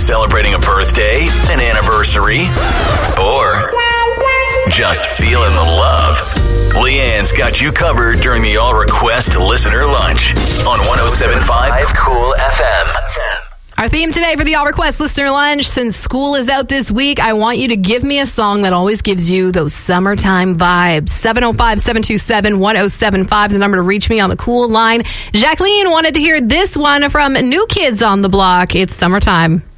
celebrating a birthday, an anniversary, or just feeling the love? Leanne's got you covered during the All Request Listener Lunch on 107.5 Cool FM. Our theme today for the All Request Listener Lunch, since school is out this week, I want you to give me a song that always gives you those summertime vibes. 705-727-1075, the number to reach me on the Cool line. Jacqueline wanted to hear this one from New Kids on the Block. It's Summertime.